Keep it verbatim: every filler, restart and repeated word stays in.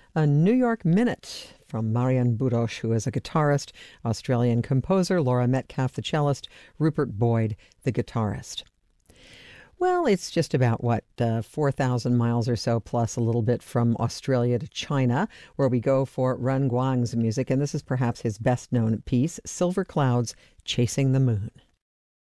A New York Minute from Marian Burosh, who is a guitarist, Australian composer, Laura Metcalf, the cellist, Rupert Boyd, the guitarist. Well, it's just about, what, uh, four thousand miles or so, plus a little bit from Australia to China, where we go for Ren Guang's music, and this is perhaps his best-known piece, Silver Clouds Chasing the Moon.